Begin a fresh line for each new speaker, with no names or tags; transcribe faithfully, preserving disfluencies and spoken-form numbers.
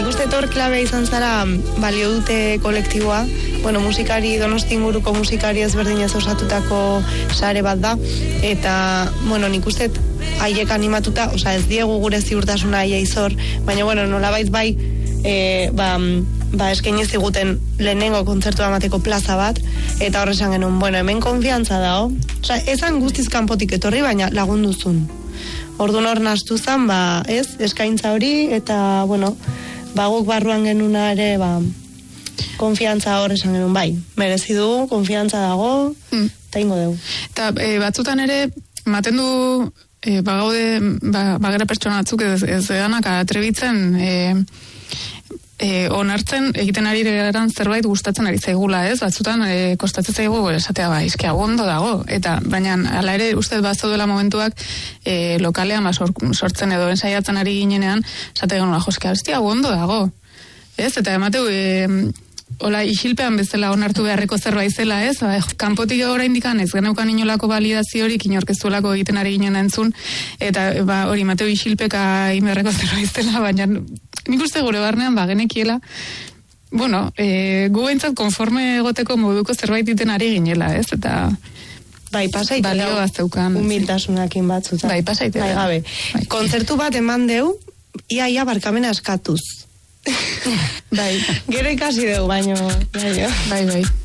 uste tor klabea izan zara balio dute kolektiboa, bueno, musikari, Donosti inguruko musikari ezberdinez osatutako sare bat da, eta, bueno, nik uste haiek animatuta, osea, ez diegu gure ziurtasuna haiei zor, baina, bueno, nolabait bai, e, ba, ba eskaini ziguten lehenengo kontzertua emateko plaza bat, eta horresan genuen, bueno, hemen konfiantza dago, osea, ezan guztiz kanpotik etorri, baina lagunduzun. Orduan hor nastu zan, ba, ez, eskaintza hori, eta, bueno, ba, guk barruan genuna ere, ba, konfiantza hor esan genuen, bai, merezi du, konfiantza dago, mm. eta ingo dugu.
Eta e, batzutan ere, ematen du, e, bagaude, ba, bagara pertsona batzuk ez, ez edanak atrebitzen, e, e, onartzen, egiten ari geran zerbait gustatzen ari zaigula, ez? Batzutan, e, kostatzen zaigu, esatea, ba, izkia ondo dago, eta, baina, ala ere, uste bazo dela momentuak, e, lokalean, ba, sor, sortzen edo ensaiatzen ari ginenean, esate genuen, joskia, izkia ondo dago, ez? Eta emateu, e, hola, isilpean bezala onartu beharreko zerbait zela, ez? Ba, kanpotik oraindik ez geneukan inolako validaziorik, inorkeztuelako egiten ari ginen entzun, eta ba, hori, Mateo isilpeka inberreko zerbait zela, baina nik uste gure barnean, ba, genekiela, bueno, e, gu behintzat konforme egoteko moduko zerbait iten ari ginela, ez? Eta
bai, pasaite
balio bazeukan.
Humiltasunakin batzutan.
Bai, pasaite.
Bai, gabe.
Bai.
Kontzertu bat eman deu, ia, ia barkamena eskatuz.
Bai.
Gero ikasi dugu, baino. Bai,
bai, bai.